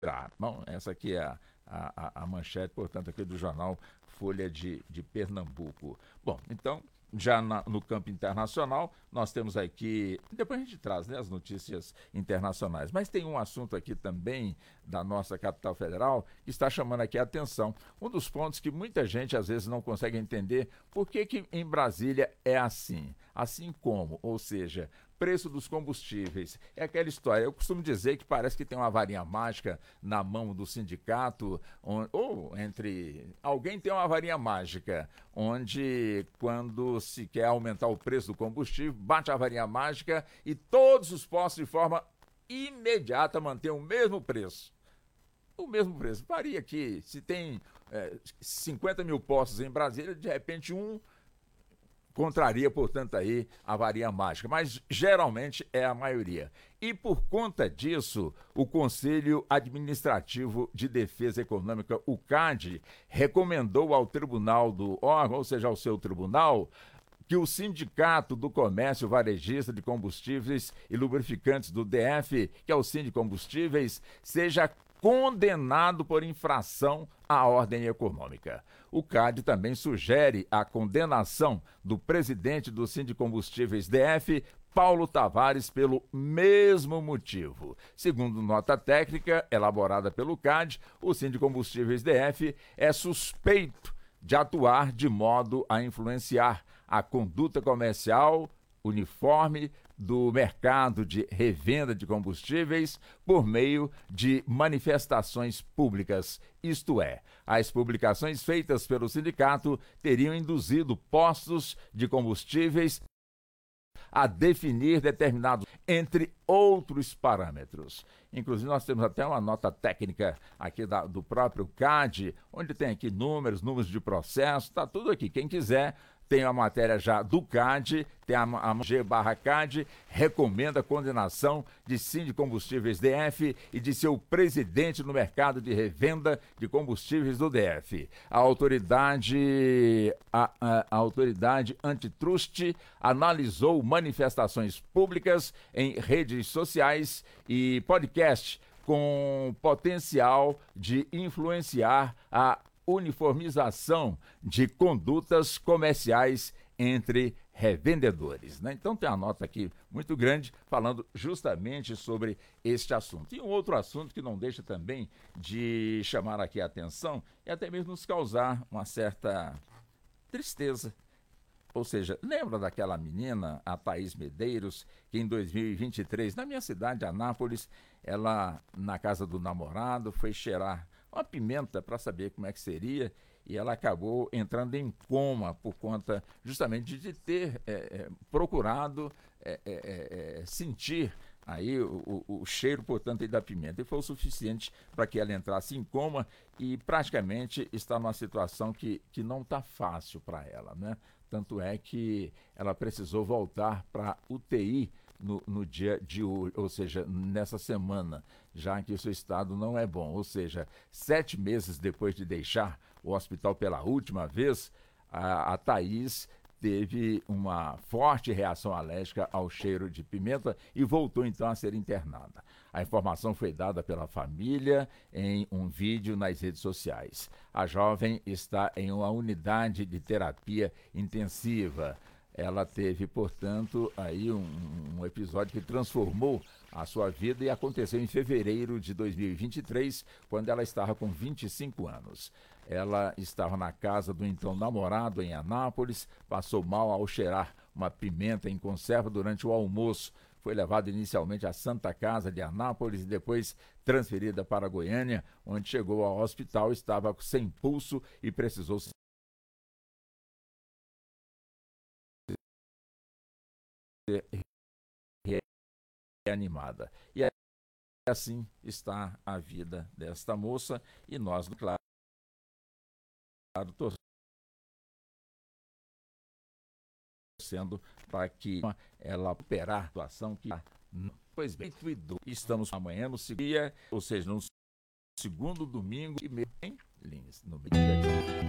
Bom, essa aqui é a manchete, portanto, aqui do jornal Folha de Pernambuco. Bom, então, já no campo internacional, nós temos aqui, depois a gente traz, né, as notícias internacionais, mas tem um assunto aqui também da nossa capital federal que está chamando aqui a atenção. Um dos pontos que muita gente às vezes não consegue entender por que em Brasília é assim. Assim como, ou seja, preço dos combustíveis. É aquela história, eu costumo dizer que parece que tem uma varinha mágica na mão do sindicato, ou entre alguém tem uma varinha mágica, onde quando se quer aumentar o preço do combustível, bate a varinha mágica e todos os postos de forma imediata mantêm o mesmo preço. O mesmo preço. Varia aqui, se tem 50 mil postos em Brasília, de repente contraria, portanto, aí a varinha mágica, mas geralmente é a maioria. E por conta disso, o Conselho Administrativo de Defesa Econômica, o CAD, recomendou ao tribunal do órgão, ou seja, ao seu tribunal, que o Sindicato do Comércio Varejista de Combustíveis e Lubrificantes do DF, que é o Sindicombustíveis, seja condenado por infração à ordem econômica. O CAD também sugere a condenação do presidente do Sindicombustíveis DF, Paulo Tavares, pelo mesmo motivo. Segundo nota técnica elaborada pelo CAD, o Sindicombustíveis DF é suspeito de atuar de modo a influenciar a conduta comercial uniforme do mercado de revenda de combustíveis por meio de manifestações públicas, isto é, as publicações feitas pelo sindicato teriam induzido postos de combustíveis a definir determinados, entre outros parâmetros. Inclusive, nós temos até uma nota técnica aqui do próprio CAD, onde tem aqui números de processo, está tudo aqui. Quem quiser, tem a matéria já do CAD, tem a G/CAD, recomenda a condenação de Sindicombustíveis DF e de seu presidente no mercado de revenda de combustíveis do DF. A autoridade antitruste analisou manifestações públicas em redes sociais e podcast com potencial de influenciar a uniformização de condutas comerciais entre revendedores, né? Então tem uma nota aqui muito grande falando justamente sobre este assunto. E um outro assunto que não deixa também de chamar aqui a atenção e até mesmo nos causar uma certa tristeza. Ou seja, lembra daquela menina, a Thaís Medeiros, que em 2023, na minha cidade, Anápolis, ela, na casa do namorado, foi cheirar uma pimenta para saber como é que seria e ela acabou entrando em coma por conta justamente de ter procurado sentir aí o cheiro, portanto, aí da pimenta. E foi o suficiente para que ela entrasse em coma e praticamente está numa situação que não está fácil para ela, né? Tanto é que ela precisou voltar para UTI no dia de hoje, ou seja, nessa semana, já que o seu estado não é bom. Ou seja, 7 meses depois de deixar o hospital pela última vez, a Thaís teve uma forte reação alérgica ao cheiro de pimenta e voltou então a ser internada. A informação foi dada pela família em um vídeo nas redes sociais. A jovem está em uma unidade de terapia intensiva. Ela teve, portanto, aí um episódio que transformou a sua vida e aconteceu em fevereiro de 2023, quando ela estava com 25 anos. Ela estava na casa do então namorado em Anápolis, passou mal ao cheirar uma pimenta em conserva durante o almoço. Foi levada inicialmente à Santa Casa de Anápolis e depois transferida para Goiânia, onde chegou ao hospital, estava sem pulso e precisou ser reanimada. E assim está a vida desta moça e nós, claro, torcendo para que ela operar a situação que... Pois bem, estamos amanhã no segundo dia, ou seja, no segundo domingo e meio em Lins, no meio